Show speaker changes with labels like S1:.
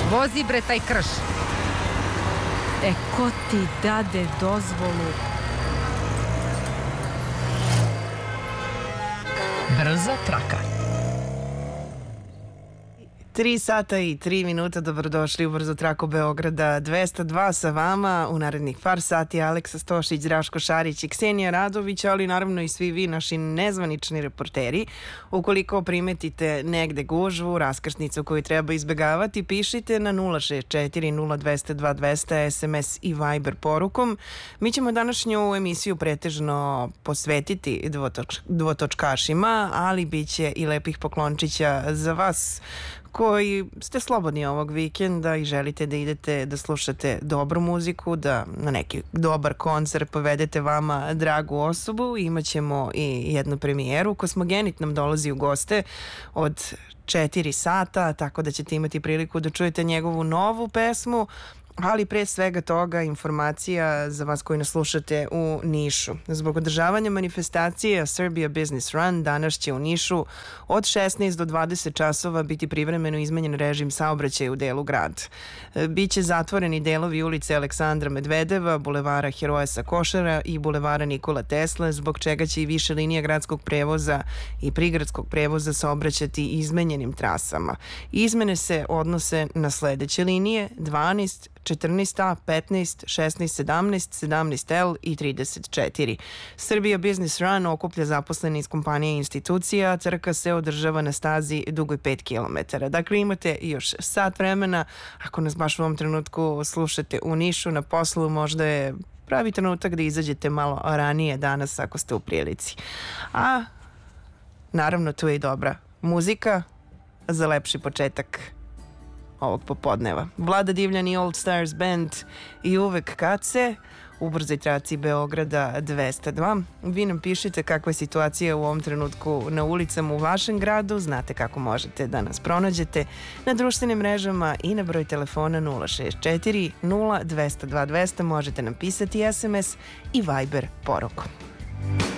S1: Vozi bre taj krš.
S2: Ko ti dade dozvolu?
S3: Brza traka.
S4: 3 sata i 3 minuta, dobrodošli u Brzo traku Beograda 202 sa vama u narednih par sati Aleksa Stošić, Draško Šarić i Ksenija Radović, ali naravno i svi vi, naši nezvanični reporteri. Ukoliko primetite negde gužvu, raskrsnicu koju treba izbegavati, pišite na 064 0200 2200 SMS i Viber porukom. Mi ćemo današnju emisiju pretežno posvetiti dvotočkašima, ali bit će i lepih poklončića za vas koji ste slobodni ovog vikenda i želite da idete da slušate dobru muziku, da na neki dobar koncert povedete vama dragu osobu. Imaćemo i jednu premijeru. Kosmogenit nam dolazi u goste od 4 sata, tako da ćete imati priliku da čujete njegovu novu pesmu, ali pre svega toga informacija za vas koji nas slušate u Nišu. Zbog održavanja manifestacije Serbia Business Run danas će u Nišu od 16 do 20 časova biti privremeno izmenjen režim saobraćaja u delu grada. Biće zatvoreni delovi ulice Aleksandra Medvedeva, bulevara Heroja sa Košara i bulevara Nikola Tesla, zbog čega će i više linija gradskog prevoza i prigradskog prevoza saobraćati izmenjenim trasama. Izmene se odnose na sledeće linije: 12, 14A, 15, 16, 17, 17L i 34. Serbia Business Run okuplja zaposlene iz kompanije i institucija, trka se održava na stazi dugoj 5 km. Dakle, imate još sat vremena. Ako nas baš u ovom trenutku slušate u Nišu na poslu, možda je pravi trenutak da izađete malo ranije danas ako ste u prilici. A naravno tu je i dobra muzika za lepši početak ovog popodneva. Vlada Divljan i Old Stars Band i uvek kad se u brzoj traci Beograda 202. Vi nam pišite kakva je situacija u ovom trenutku na ulicama u vašem gradu, znate kako možete da nas pronađete na društvenim mrežama i na broj telefona 064 0200 2200, možete nam pisati SMS i Viber porukom.